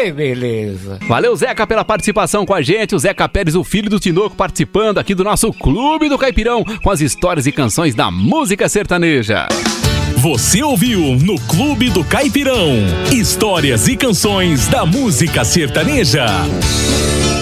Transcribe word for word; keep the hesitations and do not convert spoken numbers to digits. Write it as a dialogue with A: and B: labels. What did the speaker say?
A: Que beleza.
B: Valeu, Zeca, pela participação com a gente. O Zeca Pérez, o filho do Tinoco, participando aqui do nosso Clube do Caipirão com as histórias e canções da música sertaneja.
C: Você ouviu no Clube do Caipirão histórias e canções da música sertaneja.